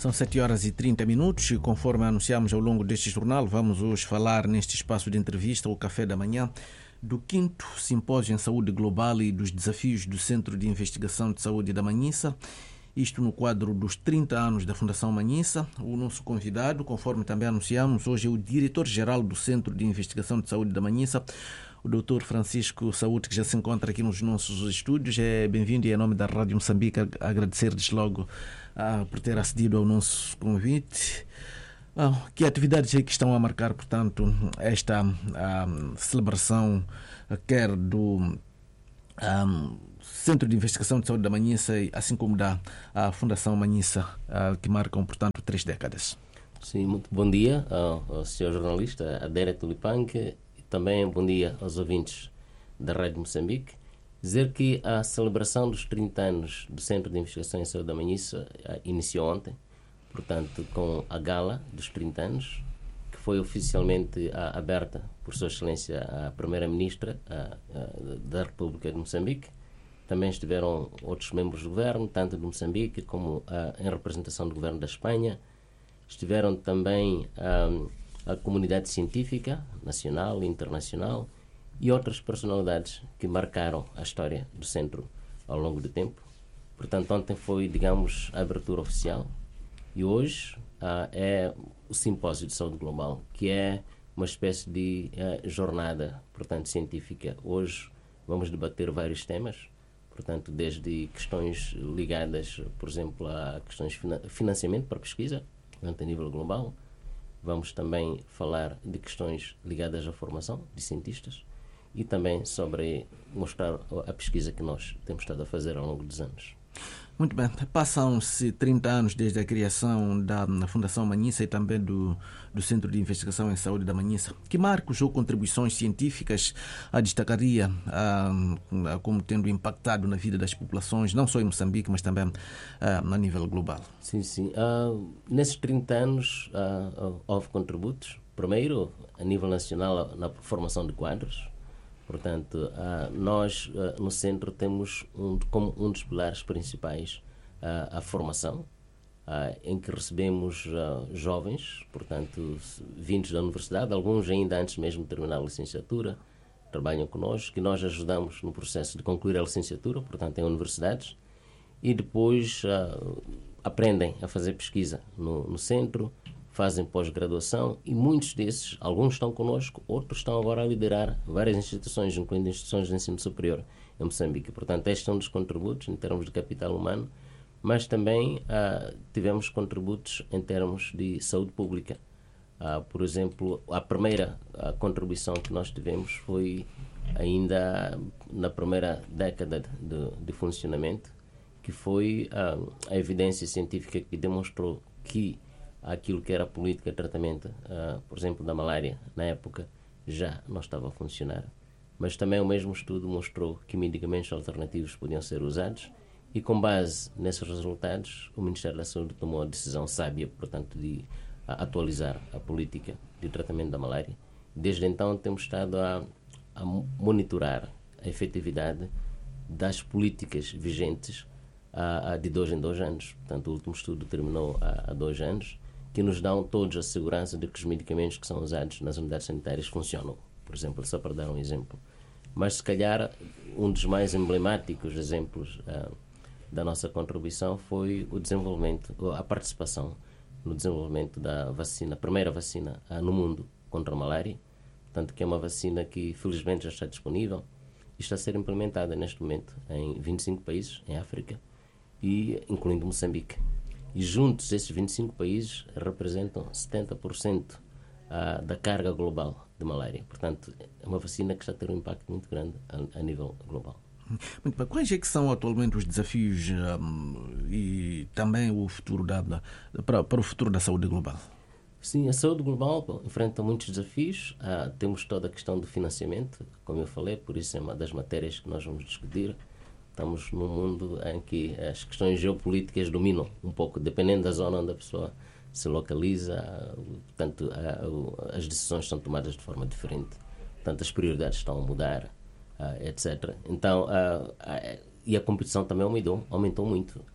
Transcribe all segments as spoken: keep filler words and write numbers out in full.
São sete horas e trinta minutos e, conforme anunciamos ao longo deste jornal, vamos hoje falar neste espaço de entrevista, o Café da Manhã, do quinto Simpósio em Saúde Global e dos desafios do Centro de Investigação de Saúde da Manhissa. Isto no quadro dos trinta anos da Fundação Manhissa. O nosso convidado, conforme também anunciamos, hoje é o diretor-geral do Centro de Investigação de Saúde da Manhissa, o doutor Francisco Saúde, que já se encontra aqui nos nossos estúdios. É bem-vindo e, em nome da Rádio Moçambique, agradecer-lhes logo ah, por ter acedido ao nosso convite. Ah, que atividades é que estão a marcar, portanto, esta ah, celebração, quer do ah, Centro de Investigação de Saúde da Manhissa, assim como da a Fundação Manhissa, ah, que marcam, portanto, três décadas? Sim, muito bom dia ao, ao senhor jornalista Adélia Tulipanque. Também bom dia aos ouvintes da Rádio Moçambique. Dizer que a celebração dos trinta anos do Centro de Investigação em Saúde da Manhissa iniciou ontem, portanto, com a gala dos trinta anos, que foi oficialmente a, aberta por Sua Excelência a Primeira-Ministra a, a, da República de Moçambique. Também estiveram outros membros do governo, tanto de Moçambique como a, em representação do governo da Espanha. Estiveram também a, a comunidade científica, nacional e internacional, e outras personalidades que marcaram a história do centro ao longo do tempo. Portanto, ontem foi, digamos, a abertura oficial, e hoje ah, é o Simpósio de Saúde Global, que é uma espécie de ah, jornada, portanto, científica. Hoje vamos debater vários temas, portanto, desde questões ligadas, por exemplo, a questões de financiamento para pesquisa, a nível global. Vamos também falar de questões ligadas à formação de cientistas e também sobre mostrar a pesquisa que nós temos estado a fazer ao longo dos anos. Muito bem. Passam-se trinta anos desde a criação da Fundação Manhissa e também do, do Centro de Investigação em Saúde da Manhissa. Que marcos ou contribuições científicas a destacaria a, a, como tendo impactado na vida das populações, não só em Moçambique, mas também a, a nível global? Sim, sim. Uh, nesses trinta anos uh, houve contributos. Primeiro, a nível nacional, na formação de quadros. Portanto, uh, nós uh, no centro temos um, como um dos pilares principais uh, a formação, uh, em que recebemos uh, jovens, portanto, vindos da universidade, alguns ainda antes mesmo de terminar a licenciatura, trabalham connosco, que nós ajudamos no processo de concluir a licenciatura, portanto, em universidades, e depois uh, aprendem a fazer pesquisa no, no centro, fazem pós-graduação, e muitos desses, alguns estão connosco, outros estão agora a liderar várias instituições, incluindo instituições de ensino superior em Moçambique. Portanto, estes são dos contributos em termos de capital humano, mas também ah, tivemos contributos em termos de saúde pública. Ah, por exemplo, a primeira a contribuição que nós tivemos foi ainda na primeira década de, de funcionamento, que foi ah, a evidência científica que demonstrou que aquilo que era a política de tratamento, uh, por exemplo, da malária, na época, já não estava a funcionar. Mas também o mesmo estudo mostrou que medicamentos alternativos podiam ser usados e, com base nesses resultados, o Ministério da Saúde tomou a decisão sábia, portanto, de uh, atualizar a política de tratamento da malária. Desde então, temos estado a, a monitorar a efetividade das políticas vigentes uh, de dois em dois anos. Portanto, o último estudo terminou há, há dois anos, que nos dão todos a segurança de que os medicamentos que são usados nas unidades sanitárias funcionam. Por exemplo, só para dar um exemplo. Mas, se calhar, um dos mais emblemáticos exemplos uh, da nossa contribuição foi o desenvolvimento, a participação no desenvolvimento da vacina, a primeira vacina uh, no mundo contra a malária, portanto, que é uma vacina que, felizmente, já está disponível e está a ser implementada neste momento em vinte e cinco países em África, e incluindo Moçambique. E juntos, esses vinte e cinco países representam setenta por cento uh, da carga global de malária. Portanto, é uma vacina que está a ter um impacto muito grande a, a nível global. Muito bem. Quais é que são atualmente os desafios um, e também o futuro da, da, para, para o futuro da saúde global? Sim, a saúde global bom, enfrenta muitos desafios. Uh, temos toda a questão do financiamento, como eu falei, por isso é uma das matérias que nós vamos discutir. Estamos num mundo em que as questões geopolíticas dominam um pouco, dependendo da zona onde a pessoa se localiza, portanto, as decisões são tomadas de forma diferente, portanto, as prioridades estão a mudar, etcétera. Então, a, a, e a competição também aumentou, aumentou muito.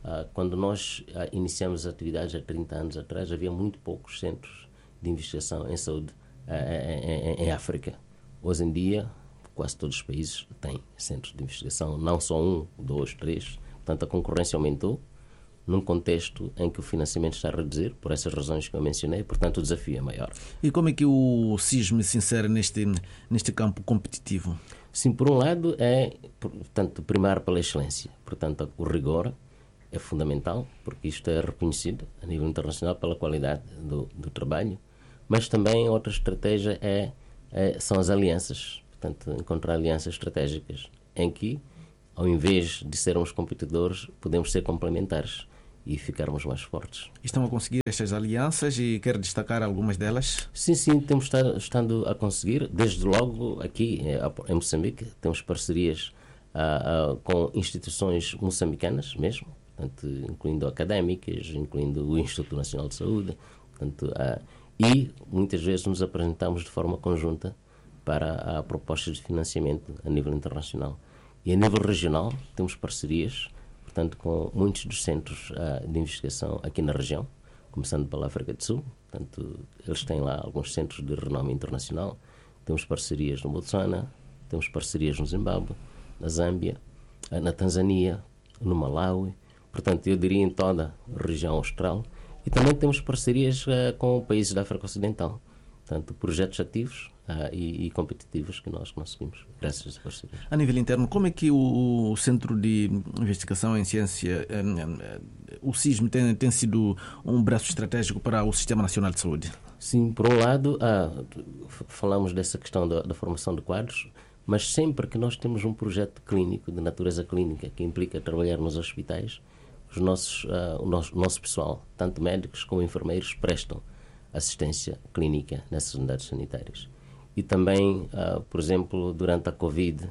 Uh, quando nós uh, iniciamos as atividades há trinta anos atrás, havia muito poucos centros de investigação em saúde uh, em, em, em África. Hoje em dia, quase todos os países têm centros de investigação, não só um, dois, três. Portanto, a concorrência aumentou num contexto em que o financiamento está a reduzir, por essas razões que eu mencionei, portanto o desafio é maior. E como é que o CISM se insere neste, neste campo competitivo? Sim, por um lado é, portanto, primar pela excelência. Portanto, o rigor é fundamental, porque isto é reconhecido a nível internacional pela qualidade do, do trabalho, mas também outra estratégia é, é, são as alianças, portanto, encontrar alianças estratégicas, em que, ao invés de sermos competidores, podemos ser complementares e ficarmos mais fortes. Estão a conseguir estas alianças e quer destacar algumas delas? Sim, sim, temos estado, estado a conseguir. Desde logo aqui em Moçambique temos parcerias uh, uh, com instituições moçambicanas mesmo, portanto, incluindo académicas, incluindo o Instituto Nacional de Saúde, portanto, uh, e muitas vezes nos apresentamos de forma conjunta para uh, propostas de financiamento a nível internacional. E a nível regional temos parcerias, portanto, com muitos dos centros uh, de investigação aqui na região, começando pela África do Sul. Portanto, eles têm lá alguns centros de renome internacional. Temos parcerias no Botsuana, temos parcerias no Zimbábue, na Zâmbia, uh, na Tanzânia, no Malawi. Portanto, eu diria em toda a região austral. E também temos parcerias uh, com países da África Ocidental. Portanto, projetos ativos uh, e, e competitivos que nós conseguimos, graças às parcerias. A nível interno, como é que o, o Centro de Investigação em Ciência, um, um, o CISM, tem, tem sido um braço estratégico para o Sistema Nacional de Saúde? Sim, por um lado, uh, falamos dessa questão da, da formação de quadros, mas sempre que nós temos um projeto clínico, de natureza clínica, que implica trabalhar nos hospitais, os nossos, uh, o, nosso, o nosso pessoal, tanto médicos como enfermeiros, prestam assistência clínica nessas unidades sanitárias. E também, uh, por exemplo, durante a Covid,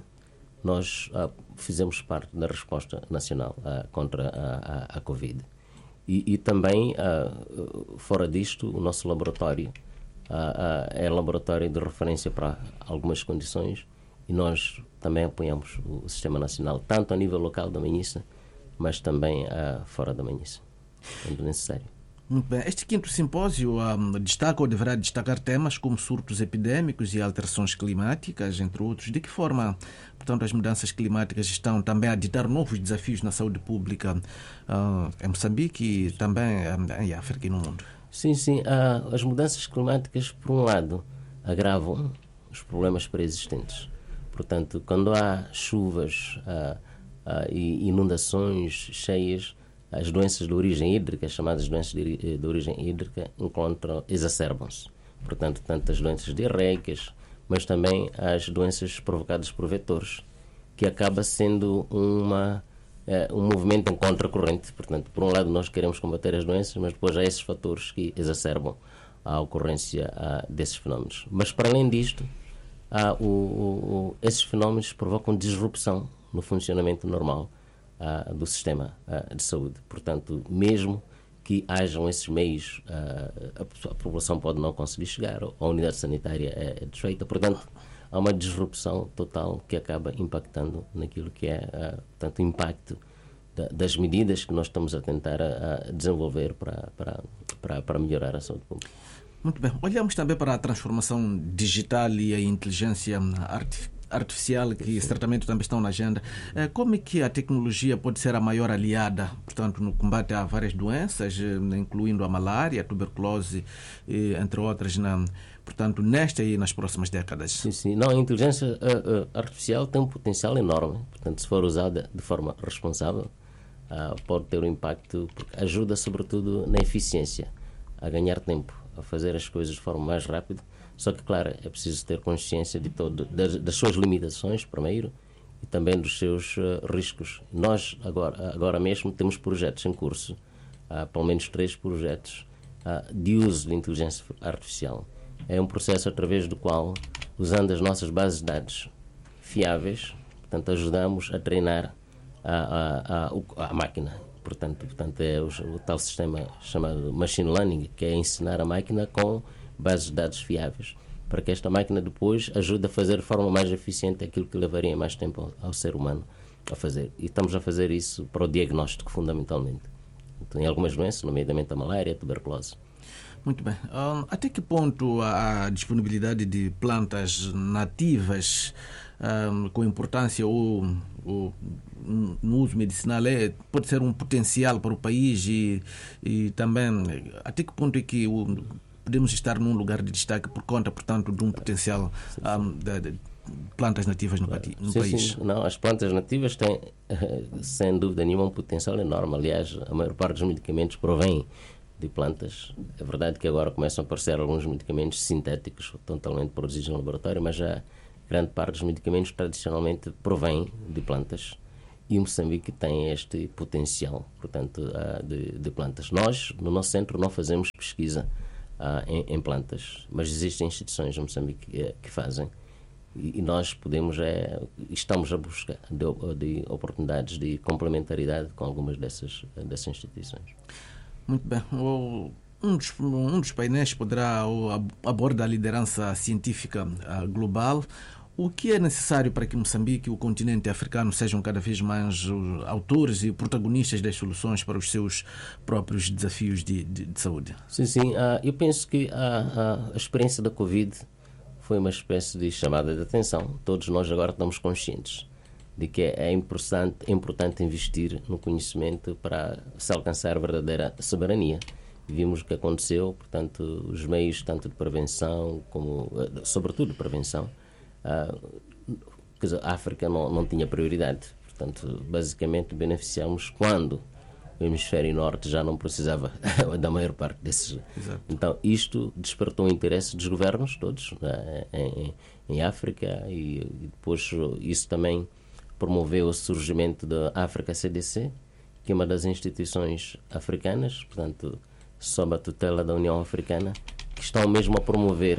nós uh, fizemos parte da resposta nacional uh, contra a, a, a Covid. E, e também, uh, fora disto, o nosso laboratório uh, uh, é laboratório de referência para algumas condições e nós também apoiamos o, o Sistema Nacional, tanto a nível local da Manhissa, mas também uh, fora da Manhissa, quando necessário. Muito bem. Este quinto simpósio um, destaca ou deverá destacar temas como surtos epidémicos e alterações climáticas, entre outros. De que forma, portanto, as mudanças climáticas estão também a ditar novos desafios na saúde pública uh, em Moçambique e também um, em África e no mundo? Sim, sim. Uh, as mudanças climáticas, por um lado, agravam os problemas pré-existentes. Portanto, quando há chuvas uh, uh, e inundações cheias, as doenças de origem hídrica, chamadas doenças de, de origem hídrica, encontram, exacerbam-se. Portanto, tanto as doenças diarreicas, mas também as doenças provocadas por vetores, que acaba sendo uma, uh, um movimento em contracorrente. Portanto, por um lado nós queremos combater as doenças, mas depois há esses fatores que exacerbam a ocorrência uh, desses fenómenos. Mas, para além disto, uh, o, o, esses fenómenos provocam disrupção no funcionamento normal Uh, do sistema uh, de saúde. Portanto, mesmo que hajam esses meios, uh, a, a população pode não conseguir chegar, ou a unidade sanitária é, é desfeita. Portanto, há uma disrupção total que acaba impactando naquilo que é uh, portanto, o impacto da, das medidas que nós estamos a tentar a, a desenvolver para, para, para, para melhorar a saúde pública. Muito bem. Olhamos também para a transformação digital e a inteligência artificial. artificial, que certamente também estão na agenda. Como é que a tecnologia pode ser a maior aliada, portanto, no combate a várias doenças, incluindo a malária, a tuberculose, entre outras, na, portanto, nesta e nas próximas décadas? Sim, sim. Não, a inteligência uh, uh, artificial tem um potencial enorme. Portanto, se for usada de forma responsável, uh, pode ter um impacto, porque ajuda, sobretudo, na eficiência, a ganhar tempo, a fazer as coisas de forma mais rápida. Só que, claro, é preciso ter consciência de todo, das, das suas limitações, primeiro, e também dos seus uh, riscos. Nós, agora, agora mesmo, temos projetos em curso, uh, pelo menos três projetos, uh, de uso de inteligência artificial. É um processo através do qual, usando as nossas bases de dados fiáveis, portanto, ajudamos a treinar a, a, a, a máquina. Portanto, portanto é o, o tal sistema chamado machine learning, que é ensinar a máquina com bases de dados fiáveis, para que esta máquina depois ajude a fazer de forma mais eficiente aquilo que levaria mais tempo ao, ao ser humano a fazer. E estamos a fazer isso para o diagnóstico, fundamentalmente. Então, em algumas doenças, nomeadamente a malária, a tuberculose. Muito bem. Um, até que ponto a disponibilidade de plantas nativas um, com importância ou, ou no uso medicinal é, pode ser um potencial para o país e, e também até que ponto é que o, podemos estar num lugar de destaque por conta, portanto, de um potencial um, de, de plantas nativas no, no sim, país? Sim. Não, as plantas nativas têm, sem dúvida nenhuma, um potencial enorme. Aliás, a maior parte dos medicamentos provém de plantas. É verdade que agora começam a aparecer alguns medicamentos sintéticos, totalmente produzidos no laboratório, mas já grande parte dos medicamentos tradicionalmente provém de plantas. E Moçambique tem este potencial, portanto, de, de plantas. Nós, no nosso centro, não fazemos pesquisa uh, em, em plantas, mas existem instituições em Moçambique que, que fazem. E, e nós podemos, é, estamos a buscar de, de oportunidades de complementaridade com algumas dessas, dessas instituições. Muito bem. O, um, dos, um dos painéis poderá o, abordar a liderança científica uh, global. O que é necessário para que Moçambique e o continente africano sejam cada vez mais uh, autores e protagonistas das soluções para os seus próprios desafios de, de, de saúde? Sim, sim. Uh, eu penso que a, a, a experiência da Covid foi uma espécie de chamada de atenção. Todos nós agora estamos conscientes de que é importante, é importante investir no conhecimento para se alcançar a verdadeira soberania. Vimos o que aconteceu, portanto, os meios tanto de prevenção como, sobretudo, de prevenção, uh, quer dizer, a África não, não tinha prioridade. Portanto, basicamente, beneficiamos quando o hemisfério norte já não precisava da maior parte desses. Exato. Então, isto despertou o interesse dos governos todos, né, em, em África, e, e depois isso também promoveu o surgimento da África C D C, que é uma das instituições africanas, portanto, sob a tutela da União Africana, que estão mesmo a promover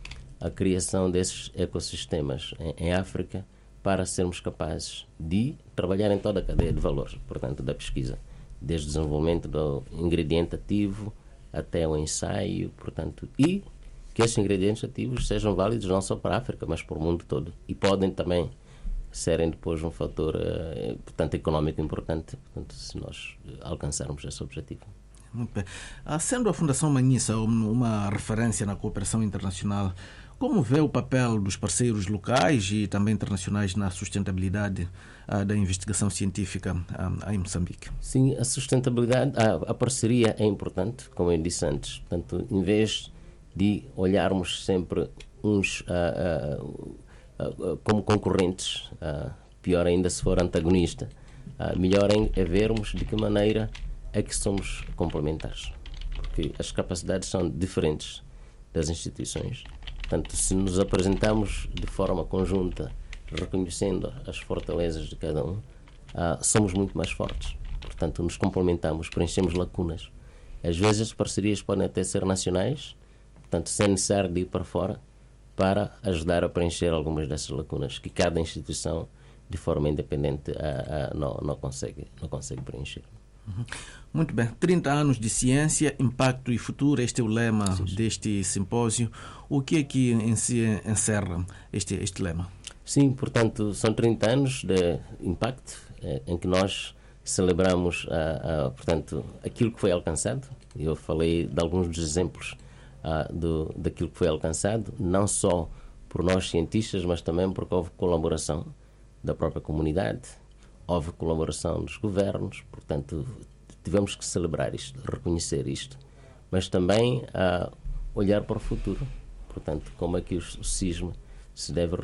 a criação desses ecossistemas em, em África para sermos capazes de trabalhar em toda a cadeia de valor, portanto, da pesquisa, desde o desenvolvimento do ingrediente ativo até o ensaio, portanto, e que esses ingredientes ativos sejam válidos não só para a África, mas para o mundo todo. E podem também serem depois um fator, uh, portanto, económico importante, portanto, se nós alcançarmos esse objetivo. Muito bem. Ah, sendo a Fundação Manhissa uma referência na cooperação internacional, como vê o papel dos parceiros locais e também internacionais na sustentabilidade ah, da investigação científica ah, em Moçambique? Sim, a sustentabilidade, a, a parceria é importante, como eu disse antes. Portanto, em vez de olharmos sempre uns ah, ah, ah, como concorrentes, ah, pior ainda se for antagonista, ah, melhor é vermos de que maneira é que somos complementares, porque as capacidades são diferentes das instituições. Portanto, se nos apresentamos de forma conjunta, reconhecendo as fortalezas de cada um, ah, somos muito mais fortes. Portanto, nos complementamos, preenchemos lacunas. Às vezes as parcerias podem até ser nacionais, portanto, sem necessário de ir para fora, para ajudar a preencher algumas dessas lacunas que cada instituição, de forma independente, ah, ah, não, não, consegue, não consegue preencher. Uhum. Muito bem. trinta anos de ciência, impacto e futuro, este é o lema sim, sim. deste simpósio. O que é que em si encerra este, este lema? Sim, portanto, são trinta anos de impacto, eh, em que nós celebramos ah, ah, portanto, aquilo que foi alcançado. Eu falei de alguns dos exemplos ah, do, daquilo que foi alcançado, não só por nós cientistas, mas também porque houve colaboração da própria comunidade, houve colaboração dos governos, portanto, tivemos que celebrar isto, reconhecer isto, mas também ah, olhar para o futuro. Portanto, como é que o, o SISM se deve,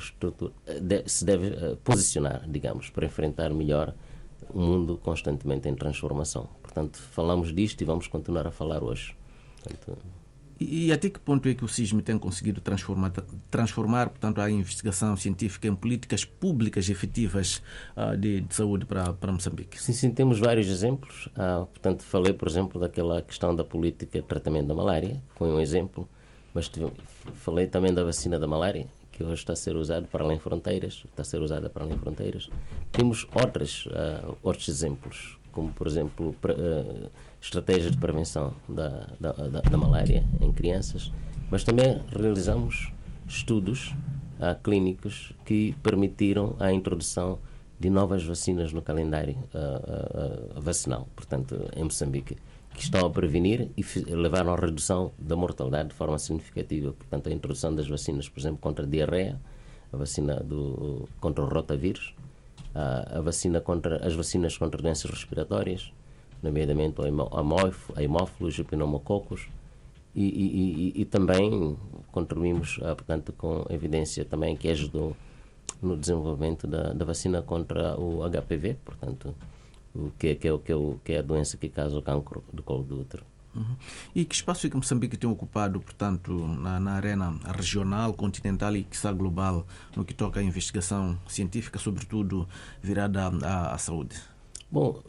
de, se deve uh, posicionar, digamos, para enfrentar melhor um mundo constantemente em transformação. Portanto, falamos disto e vamos continuar a falar hoje. Portanto, E, e até que ponto é que o SISM tem conseguido transformar, transformar portanto, a investigação científica em políticas públicas efetivas uh, de, de saúde para, para Moçambique? Sim, sim, temos vários exemplos. Ah, portanto, falei, por exemplo, daquela questão da política de tratamento da malária, foi um exemplo, mas tive, falei também da vacina da malária, que hoje está a ser usada para além fronteiras, está a ser usada para além fronteiras. Temos outras, uh, outros exemplos, como, por exemplo, pre, uh, estratégias de prevenção da, da, da, da malária em crianças, mas também realizamos estudos uh, clínicos que permitiram a introdução de novas vacinas no calendário uh, uh, vacinal, portanto, em Moçambique, que estão a prevenir e levaram à redução da mortalidade de forma significativa. Portanto, a introdução das vacinas, por exemplo, contra a diarreia, a vacina do, contra o rotavírus, a, a vacina contra, as vacinas contra doenças respiratórias, nomeadamente a hemófilos e pneumococos, e, e, e, e também contribuímos, portanto, com evidência também que ajudou no desenvolvimento da, da vacina contra o H P V, portanto, o que, é, que, é, que, é, que é a doença que causa o cancro do colo do útero. Uhum. E que espaço é que Moçambique tem ocupado, portanto, na, na arena regional, continental e, quiçá, global, no que toca à investigação científica, sobretudo virada à, à saúde? Bom,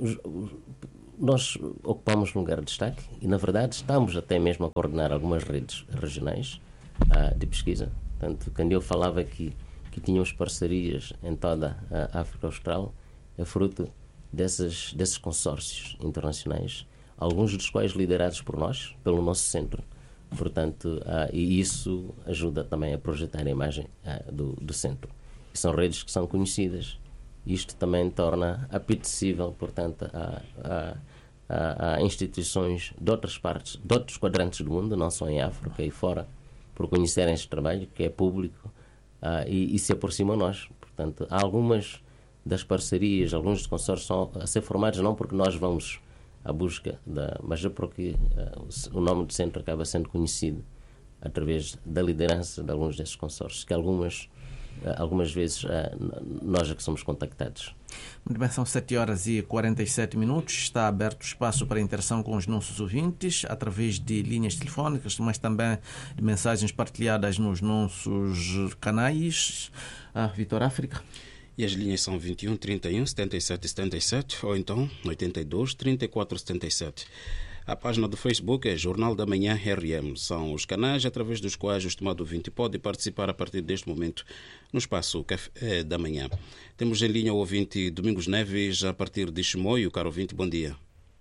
nós ocupamos um lugar de destaque e, na verdade, estamos até mesmo a coordenar algumas redes regionais uh, de pesquisa. Portanto, quando eu falava que, que tínhamos parcerias em toda a África Austral, é fruto dessas, desses consórcios internacionais, alguns dos quais liderados por nós, pelo nosso centro. Portanto, uh, e isso ajuda também a projetar a imagem uh, do, do centro. E são redes que são conhecidas. Isto também torna apetecível, portanto, a, a, a, a instituições de outras partes, de outros quadrantes do mundo, não só em África e fora, por conhecerem este trabalho, que é público, uh, e, e se aproximam a nós. Portanto, há algumas das parcerias, alguns dos consórcios são a ser formados não porque nós vamos à busca, da, mas é porque uh, o nome do centro acaba sendo conhecido através da liderança de alguns desses consórcios, que algumas algumas vezes nós é que somos contactados. Muito bem, são sete horas e quarenta e sete minutos. Está aberto espaço para interação com os nossos ouvintes através de linhas telefónicas, mas também de mensagens partilhadas nos nossos canais. Ah, Vitor África. E as linhas são vinte e um, trinta e um, setenta e sete, setenta e sete ou então oitenta e dois, trinta e quatro, setenta e sete. A página do Facebook é Jornal da Manhã R M. São os canais através dos quais o estimado ouvinte pode participar a partir deste momento no espaço Café da Manhã. Temos em linha o ouvinte Domingos Neves, a partir de Chimoio. Caro ouvinte, bom dia.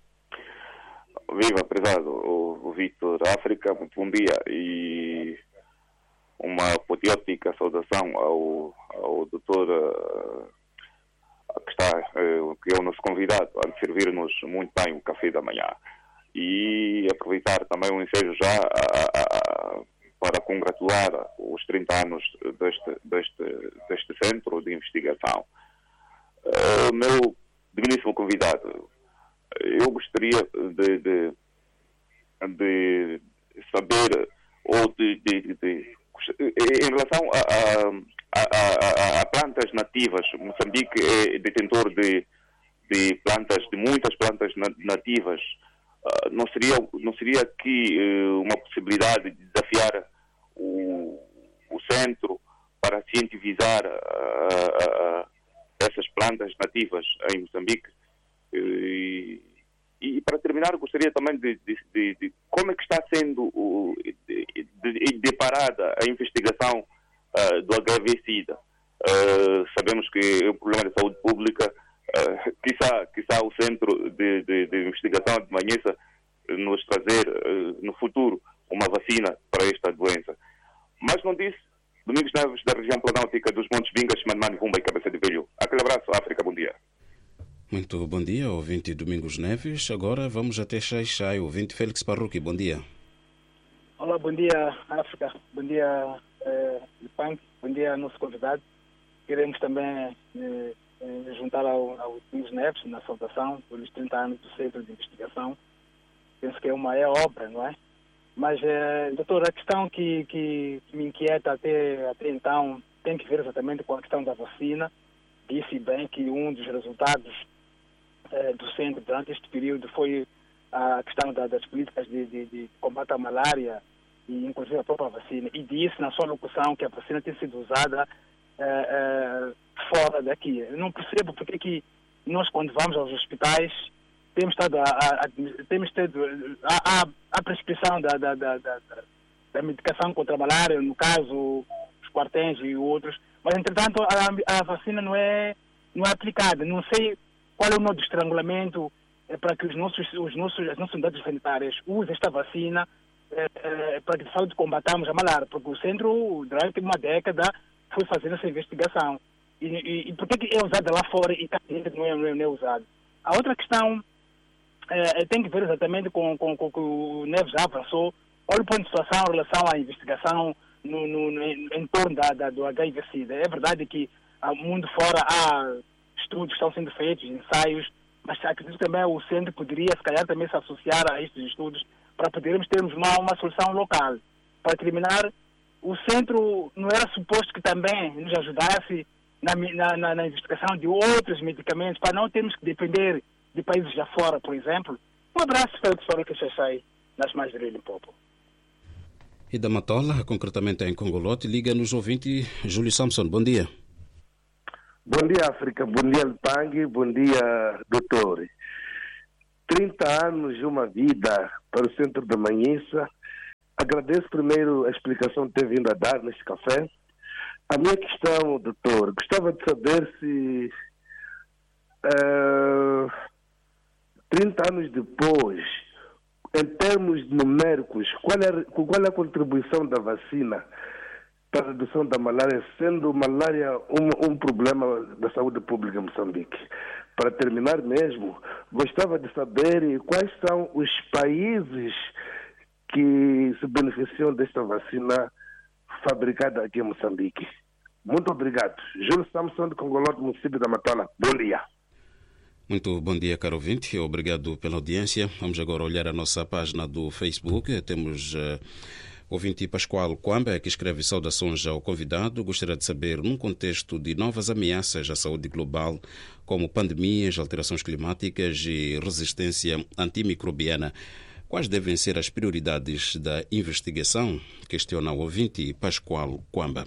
Viva, prezado, o, o Vitor África, muito bom dia. E uma apoteótica saudação ao, ao doutor uh, que, está, uh, que é o nosso convidado a servir-nos muito bem o Café da Manhã. E aproveitar também o ensejo já a, a, a, para congratular os trinta anos deste, deste, deste centro de investigação. Uh, meu digníssimo convidado, eu gostaria de, de, de saber, ou de, de, de, de em relação a, a, a, a plantas nativas. Moçambique é detentor de, de plantas, de muitas plantas nativas. Uh, não seria, não seria aqui uh, uma possibilidade de desafiar o, o centro para cientificar uh, uh, uh, essas plantas nativas em Moçambique? Uh, e, e para terminar, gostaria também de, de, de, de como é que está sendo uh, de, de, deparada a investigação uh, do H I V-Sida. Uh, sabemos que é um problema de saúde pública. Uh, quizá, quizá o Centro de, de, de Investigação de Manhessa nos trazer uh, no futuro uma vacina para esta doença. Mas não disse, Domingos Neves, da região planáltica dos Montes Vingas, Manmani, Vumba e Cabeça de Velho. Aquele abraço, África, bom dia. Muito bom dia, ouvinte Domingos Neves. Agora vamos até Xai-Xai, ouvinte Félix Parruqui, bom dia. Olá, bom dia, África, bom dia, eh, Punk, bom dia, nosso convidado. Queremos também eh, juntar ao, ao Domingos Neves na saudação pelos trinta anos do Centro de Investigação. Penso que é uma é obra, não é? Mas, eh, doutor, a questão que, que, que me inquieta até, até então tem que ver exatamente com a questão da vacina. Disse bem que um dos resultados eh, do Centro durante este período foi a questão da, das políticas de, de, de combate à malária e, inclusive, a própria vacina. E disse na sua locução que a vacina tem sido usada eh, eh, fora daqui. Eu não percebo porque que nós, quando vamos aos hospitais, temos estado a, a, a temos tido a, a, a prescrição da, da, da, da, da medicação contra a malária, no caso, os quarténs e outros, mas, entretanto, a, a vacina não é, não é aplicada. Não sei qual é o nó do estrangulamento é, para que os nossos, os nossos, as nossas unidades sanitárias usem esta vacina é, é, para que, de fato, combatamos a malária, porque o centro, durante uma década, foi fazendo essa investigação. E, e, e por que é usada lá fora e cá dentro não é, não é, não é usada? A outra questão é, tem que ver exatamente com, com, com o que o Neves já avançou. Olha o ponto de situação em relação à investigação no, no, no, em, em torno da, da, do H I V-Sida. É verdade que ao mundo fora há estudos que estão sendo feitos, ensaios, mas acredito que também o centro poderia, se calhar, também se associar a estes estudos para podermos termos uma, uma solução local. Para terminar, o centro não era suposto que também nos ajudasse na, na, na investigação de outros medicamentos, para não termos que depender de países já fora, por exemplo. Um abraço para o pessoal que se sai nas mais de Limpopo. E da Matola, concretamente em Congolote, liga-nos ouvinte Júlio Samson. Bom dia. Bom dia, África. Bom dia, Pang. Bom dia, doutor. trinta anos de uma vida para o Centro da Manhissa. Agradeço primeiro a explicação que ter vindo a dar neste café. A minha questão, doutor, gostava de saber se uh, trinta anos depois, em termos numéricos, qual é, qual é a contribuição da vacina para a redução da malária, sendo malária um, um problema da saúde pública em Moçambique? Para terminar mesmo, gostava de saber quais são os países que se beneficiam desta vacina fabricada aqui em Moçambique. Muito obrigado. Júlio Samson, de Congolote, município da Matola. Bom dia. Muito bom dia, caro ouvinte. Obrigado pela audiência. Vamos agora olhar a nossa página do Facebook. Temos uh, o ouvinte Pascoal Kwamba, que escreve saudações ao convidado. Gostaria de saber, num contexto de novas ameaças à saúde global, como pandemias, alterações climáticas e resistência antimicrobiana, quais devem ser as prioridades da investigação? Questiona o ouvinte Pascoal Kwamba.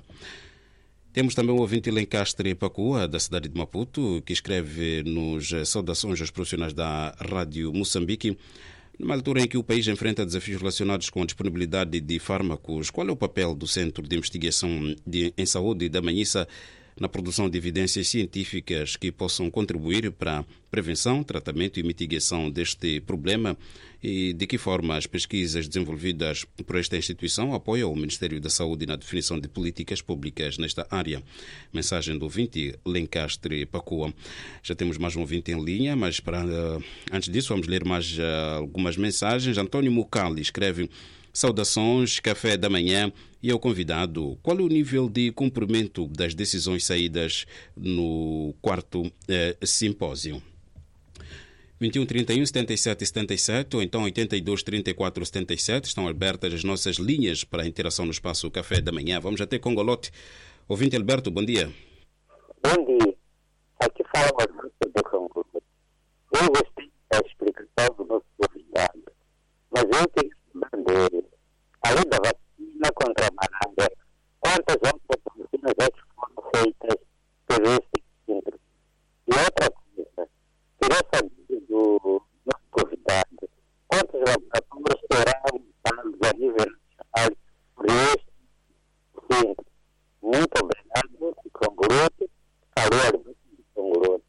Temos também o ouvinte Lencastre Pacua, da cidade de Maputo, que escreve-nos saudações aos profissionais da Rádio Moçambique. Numa altura em que o país enfrenta desafios relacionados com a disponibilidade de fármacos, qual é o papel do Centro de Investigação de, em Saúde da Manhissa na produção de evidências científicas que possam contribuir para a prevenção, tratamento e mitigação deste problema, e de que forma as pesquisas desenvolvidas por esta instituição apoiam o Ministério da Saúde na definição de políticas públicas nesta área? Mensagem do ouvinte Lencastre Pacua. Já temos mais um ouvinte em linha, mas para, uh, antes disso vamos ler mais uh, algumas mensagens. Antônio Mucali escreve: saudações, café da manhã, e ao convidado, qual é o nível de cumprimento das decisões saídas no quarto eh, simpósio? vinte e um, trinta e um, setenta e sete, setenta e sete ou então oitenta e dois, trinta e quatro, setenta e sete. Estão abertas as nossas linhas para a interação no espaço Café da Manhã. Vamos até Congolote. Ouvinte Alberto, bom dia. Bom dia. Aqui fala o Alberto do Congolote. Eu gostei da explicação do nosso convidado, mas eu tenho que saber, além da vacina contra a malária, quantas outras vacinas é que foram feitas por esse centro? E outra coisa, queria saber do nosso convidado, quantos laboratórios serão montados a nível nacional por este centro? Muito obrigado, Congolote. Falou, Alberto de Congolote.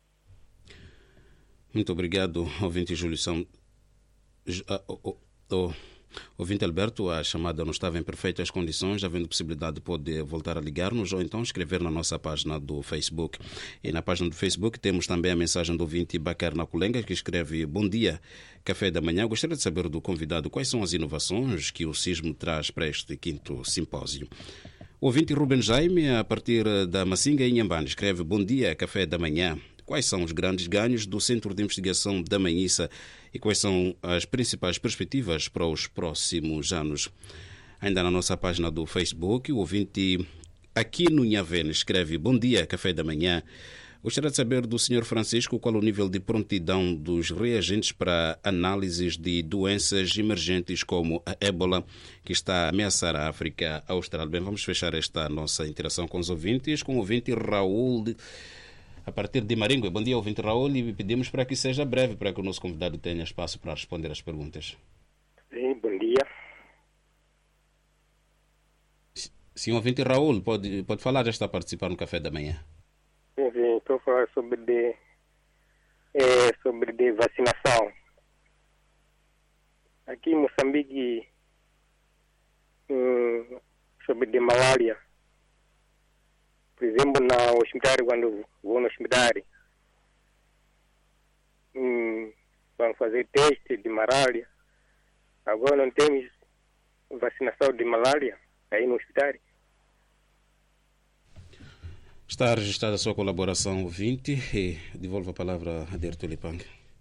Muito obrigado, ouvinte Júlio São. O ouvinte Alberto, a chamada não estava em perfeitas condições, havendo possibilidade pode voltar a ligar-nos ou então escrever na nossa página do Facebook. E na página do Facebook temos também a mensagem do ouvinte Bacar Naculenga, que escreve: bom dia, café da manhã. Gostaria de saber do convidado quais são as inovações que o SISM traz para este quinto simpósio. O ouvinte Ruben Jaime, a partir da Massinga, em Inhambane, escreve: bom dia, café da manhã. Quais são os grandes ganhos do Centro de Investigação da Manhissa e quais são as principais perspectivas para os próximos anos? Ainda na nossa página do Facebook, o ouvinte Aquino Nhavene escreve: bom dia, café da manhã. Gostaria de saber do senhor Francisco qual o nível de prontidão dos reagentes para análises de doenças emergentes como a ébola, que está a ameaçar a África Austral. Bem, vamos fechar esta nossa interação com os ouvintes, com o ouvinte Raul de... a partir de Maringue. Bom dia, ouvinte Raul, e pedimos para que seja breve, para que o nosso convidado tenha espaço para responder às perguntas. Sim, bom dia. Sim, ouvinte Raul, pode, pode falar, já está a participar no Café da Manhã. Sim, sim, estou a falar sobre, de, é, sobre de vacinação. Aqui em Moçambique, hum, sobre de malária. Por exemplo, no hospital, quando vou no hospital, hum, vão fazer teste de malária. Agora não temos vacinação de malária aí no hospital. Está registrada a sua colaboração, ouvinte, e devolvo a palavra a Derto Lipang.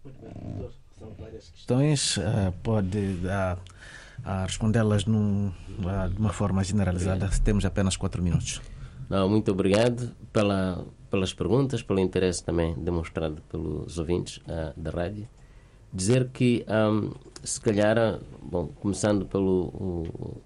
São várias questões, uh, pode uh, uh, respondê-las num, uh, de uma forma generalizada. Temos apenas quatro minutos. Não, muito obrigado pela, pelas perguntas, pelo interesse também demonstrado pelos ouvintes uh, da rádio. Dizer que, um, se calhar, bom, começando pelo o,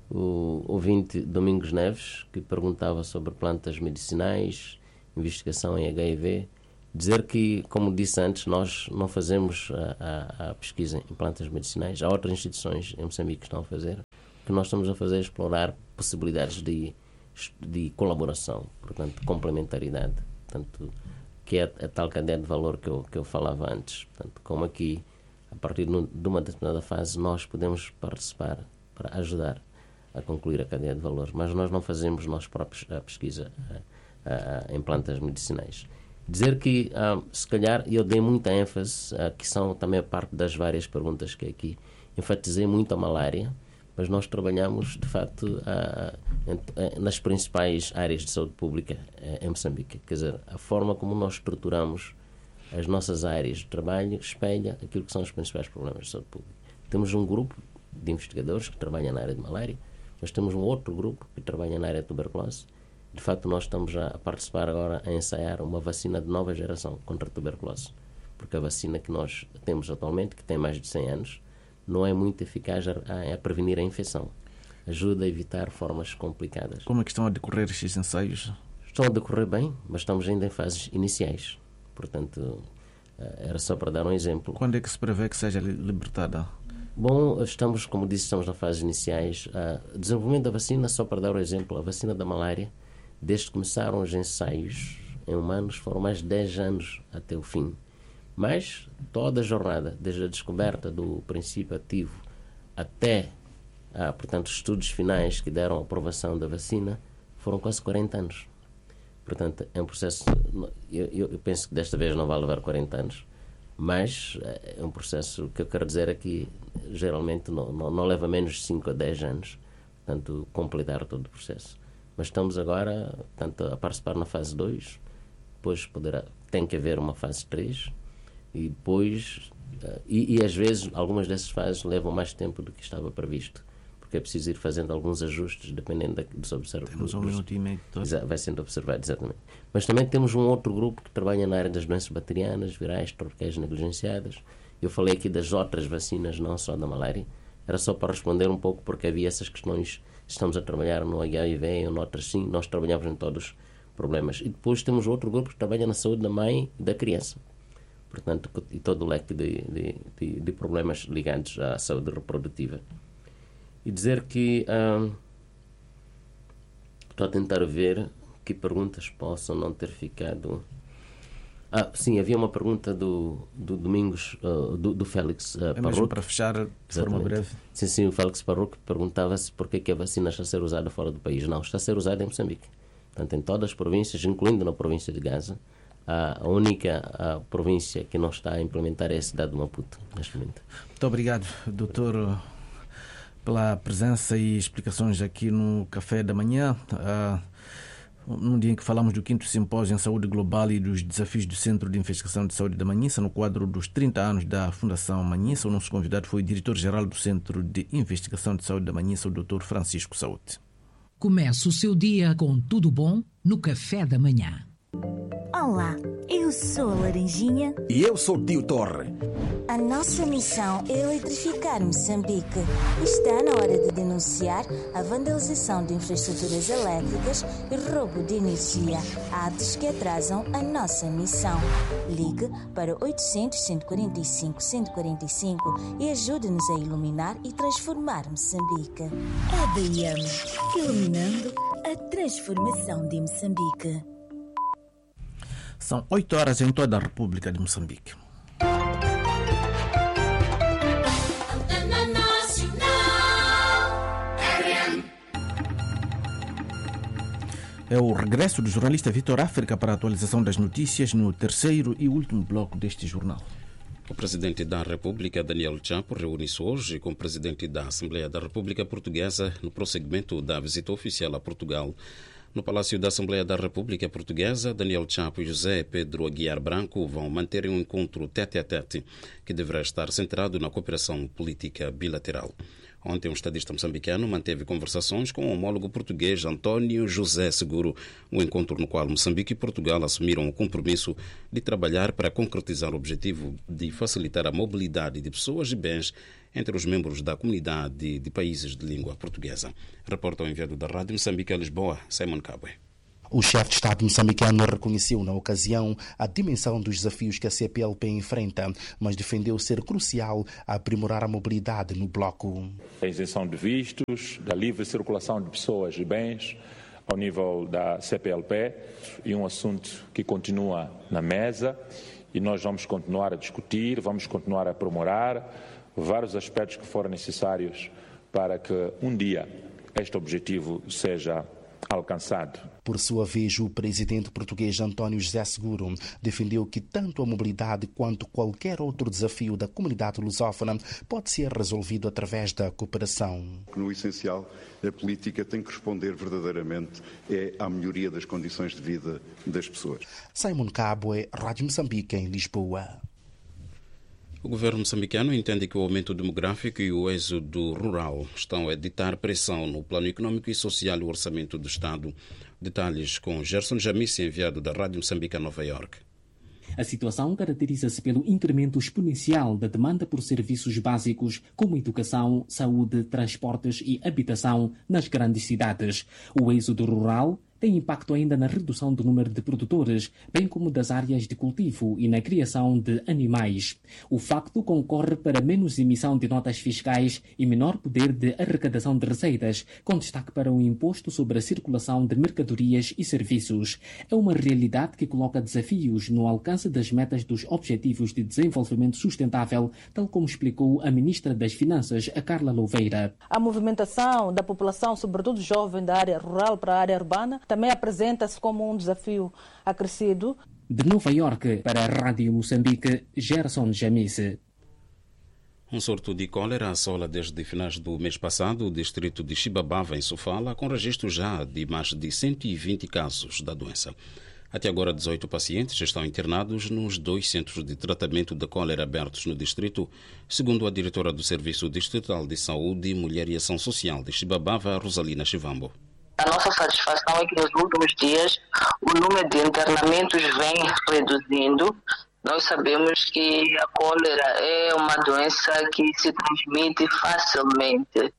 o ouvinte Domingos Neves, que perguntava sobre plantas medicinais, investigação em H I V, dizer que, como disse antes, nós não fazemos a, a, a pesquisa em plantas medicinais. Há outras instituições em Moçambique que estão a fazer. O que nós estamos a fazer é explorar possibilidades de, de colaboração, portanto, complementaridade, portanto, que é a, a tal cadeia de valor que eu, que eu falava antes. Portanto, como aqui, a partir de uma determinada fase, nós podemos participar para ajudar a concluir a cadeia de valor, mas nós não fazemos nós próprios a pesquisa a, a, a, em plantas medicinais. Dizer que, ah, se calhar, eu dei muita ênfase, ah, que são também a parte das várias perguntas que aqui enfatizei muito a malária, mas nós trabalhamos, de facto, ah, em, nas principais áreas de saúde pública eh, em Moçambique. Quer dizer, a forma como nós estruturamos as nossas áreas de trabalho espelha aquilo que são os principais problemas de saúde pública. Temos um grupo de investigadores que trabalham na área de malária, mas temos um outro grupo que trabalha na área de tuberculose. De facto, nós estamos a participar agora a ensaiar uma vacina de nova geração contra a tuberculose, porque a vacina que nós temos atualmente, que tem mais de cem anos, não é muito eficaz a, a prevenir a infecção. Ajuda a evitar formas complicadas. Como é que estão a decorrer estes ensaios? Estão a decorrer bem, mas estamos ainda em fases iniciais. Portanto, era só para dar um exemplo. Quando é que se prevê que seja libertada? Bom, estamos, como disse, estamos nas fases iniciais. O desenvolvimento da vacina, só para dar um exemplo, a vacina da malária, desde que começaram os ensaios em humanos, foram mais de dez anos até o fim. Mas toda a jornada, desde a descoberta do princípio ativo até, ah, portanto, os estudos finais que deram a aprovação da vacina, foram quase quarenta anos. Portanto, é um processo, eu, eu penso que desta vez não vai levar quarenta anos, mas é um processo que eu quero dizer é que geralmente não, não, não leva menos de cinco a dez anos, portanto, completar todo o processo. Mas estamos agora, portanto, a participar na fase dois, depois poderá, tem que haver uma fase três, e depois, e, e às vezes algumas dessas fases levam mais tempo do que estava previsto, porque é preciso ir fazendo alguns ajustes dependendo da, dos observados. Temos um minuto e meio. Vai sendo observado, exatamente. Mas também temos um outro grupo que trabalha na área das doenças bacterianas, virais, tropicais negligenciadas. Eu falei aqui das outras vacinas, não só da malária. Era só para responder um pouco, porque havia essas questões. Estamos a trabalhar no H I V, ou noutras sim, nós trabalhamos em todos os problemas. E depois temos outro grupo que trabalha na saúde da mãe e da criança. Portanto, e todo o leque de, de, de, de problemas ligados à saúde reprodutiva. E dizer que hum, estou a tentar ver que perguntas possam não ter ficado. Ah, sim, havia uma pergunta do, do Domingos, uh, do, do Félix uh, É mesmo para fechar de forma breve. Sim, sim, o Félix Parruc perguntava-se por que a vacina está a ser usada fora do país. Não, está a ser usada em Moçambique. Portanto, em todas as províncias, incluindo na província de Gaza, a única a província que não está a implementar é a cidade de Maputo, neste momento. Muito obrigado, doutor, pela presença e explicações aqui no Café da Manhã. Uh, num dia em que falamos do quinto Simpósio em Saúde Global e dos desafios do Centro de Investigação de Saúde da Manhissa, no quadro dos trinta anos da Fundação Manhissa. O nosso convidado foi o diretor-geral do Centro de Investigação de Saúde da Manhissa, o doutor Francisco Saúde. Comece o seu dia com tudo bom no Café da Manhã. Olá, eu sou a Laranjinha. E eu sou o Tio Torre. A nossa missão é eletrificar Moçambique. Está na hora de denunciar a vandalização de infraestruturas elétricas e roubo de energia, atos que atrasam a nossa missão. Ligue para oitocentos, cento e quarenta e cinco, cento e quarenta e cinco e ajude-nos a iluminar e transformar Moçambique. A D I M, iluminando a transformação de Moçambique. São oito horas em toda a República de Moçambique. É o regresso do jornalista Vitor África para a atualização das notícias no terceiro e último bloco deste jornal. O presidente da República, Daniel Chapo, reúne-se hoje com o presidente da Assembleia da República Portuguesa no prosseguimento da visita oficial a Portugal. No Palácio da Assembleia da República Portuguesa, Daniel Chapo e José Pedro Aguiar Branco vão manter um encontro tete-a-tete que deverá estar centrado na cooperação política bilateral. Ontem, um estadista moçambicano manteve conversações com o homólogo português António José Seguro, um encontro no qual Moçambique e Portugal assumiram o compromisso de trabalhar para concretizar o objetivo de facilitar a mobilidade de pessoas e bens entre os membros da comunidade de países de língua portuguesa. Reporta o enviado da Rádio Moçambique a Lisboa, Simon Cabwe. O chefe de Estado moçambicano reconheceu na ocasião a dimensão dos desafios que a C P L P enfrenta, mas defendeu ser crucial aprimorar a mobilidade no bloco. A isenção de vistos, da livre circulação de pessoas e bens ao nível da C P L P e um assunto que continua na mesa e nós vamos continuar a discutir, vamos continuar a aprimorar vários aspectos que forem necessários para que um dia este objetivo seja alcançado. Por sua vez, o presidente português António José Seguro defendeu que tanto a mobilidade quanto qualquer outro desafio da comunidade lusófona pode ser resolvido através da cooperação. No essencial, a política tem que responder verdadeiramente é à melhoria das condições de vida das pessoas. Simon Cabwe, Rádio Moçambique, em Lisboa. O governo moçambicano entende que o aumento demográfico e o êxodo rural estão a ditar pressão no plano econômico e social e o orçamento do Estado. Detalhes com Gerson Jamice, enviado da Rádio Moçambique a Nova Iorque. A situação caracteriza-se pelo incremento exponencial da demanda por serviços básicos como educação, saúde, transportes e habitação nas grandes cidades. O êxodo rural tem impacto ainda na redução do número de produtores, bem como das áreas de cultivo e na criação de animais. O facto concorre para menos emissão de notas fiscais e menor poder de arrecadação de receitas, com destaque para o imposto sobre a circulação de mercadorias e serviços. É uma realidade que coloca desafios no alcance das metas dos Objetivos de Desenvolvimento Sustentável, tal como explicou a Ministra das Finanças, a Carla Louveira. A movimentação da população, sobretudo jovem da área rural para a área urbana, também apresenta-se como um desafio acrescido. De Nova Iorque, para a Rádio Moçambique, Gerson Jamice. Um surto de cólera assola desde finais do mês passado o distrito de Xibabava, em Sofala, com registro já de mais de cento e vinte casos da doença. Até agora, dezoito pacientes estão internados nos dois centros de tratamento de cólera abertos no distrito, segundo a diretora do Serviço Distrital de Saúde, Mulher e Ação Social de Xibabava, Rosalina Chivambo. A nossa satisfação é que nos últimos dias o número de internamentos vem reduzindo. Nós sabemos que a cólera é uma doença que se transmite facilmente.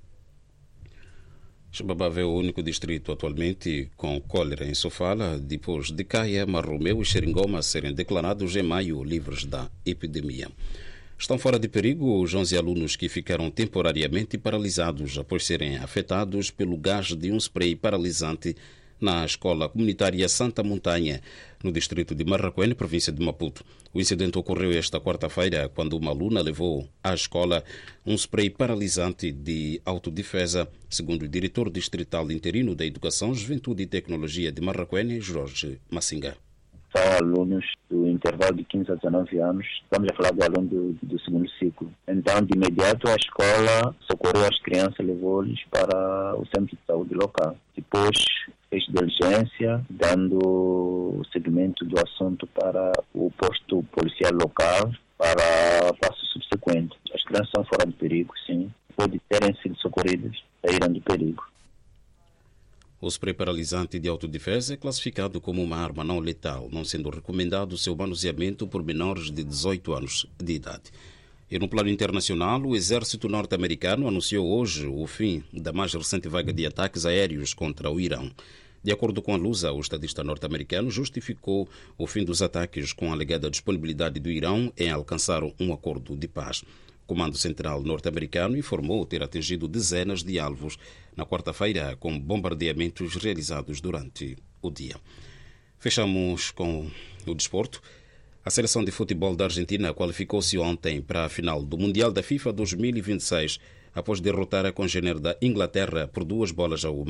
Xibabava é o único distrito atualmente com cólera em Sofala, depois de Caia, Marromeu e Xeringoma serem declarados em maio livres da epidemia. Estão fora de perigo os onze alunos que ficaram temporariamente paralisados após serem afetados pelo gás de um spray paralisante na escola comunitária Santa Montanha, no distrito de Marraquene, província de Maputo. O incidente ocorreu esta quarta-feira, quando uma aluna levou à escola um spray paralisante de autodefesa, segundo o diretor distrital interino da Educação, Juventude e Tecnologia de Marraquene, Jorge Massinga. São alunos do intervalo de quinze a dezenove anos, estamos a falar do aluno do, do segundo ciclo. Então, de imediato, a escola socorreu as crianças, levou-lhes para o centro de saúde local. Depois, fez diligência, dando seguimento do assunto para o posto policial local, para passo subsequente. As crianças são fora de perigo, sim. Pode terem sido socorridas, saíram do perigo. O spray paralisante de autodefesa é classificado como uma arma não letal, não sendo recomendado o seu manuseamento por menores de dezoito anos de idade. E no plano internacional, o exército norte-americano anunciou hoje o fim da mais recente vaga de ataques aéreos contra o Irão. De acordo com a Lusa, o estadista norte-americano justificou o fim dos ataques com a alegada disponibilidade do Irão em alcançar um acordo de paz. O Comando Central norte-americano informou ter atingido dezenas de alvos na quarta-feira com bombardeamentos realizados durante o dia. Fechamos com o desporto. A seleção de futebol da Argentina qualificou-se ontem para a final do Mundial da FIFA dois mil e vinte e seis, após derrotar a congênere da Inglaterra por duas bolas a uma.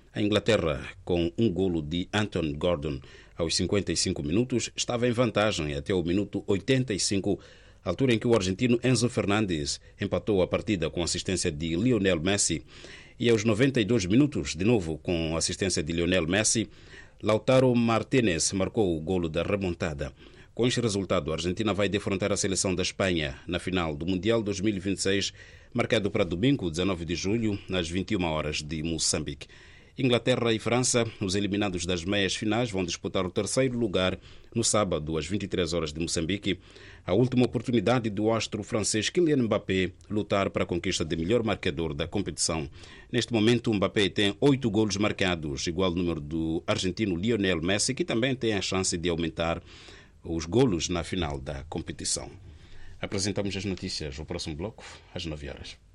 A Inglaterra, com um golo de Anthony Gordon aos cinquenta e cinco minutos, estava em vantagem até o minuto oitenta e cinco, altura em que o argentino Enzo Fernandes empatou a partida com assistência de Lionel Messi. E aos noventa e dois minutos, de novo com assistência de Lionel Messi, Lautaro Martínez marcou o golo da remontada. Com este resultado, a Argentina vai defrontar a seleção da Espanha na final do Mundial dois mil e vinte e seis, marcado para domingo, dezenove de julho, às vinte e uma horas de Moçambique. Inglaterra e França, os eliminados das meias finais, vão disputar o terceiro lugar no sábado, às vinte e três horas de Moçambique. A última oportunidade do astro francês Kylian Mbappé lutar para a conquista de melhor marcador da competição. Neste momento, Mbappé tem oito golos marcados, igual ao número do argentino Lionel Messi, que também tem a chance de aumentar os golos na final da competição. Apresentamos as notícias no próximo bloco, às nove horas.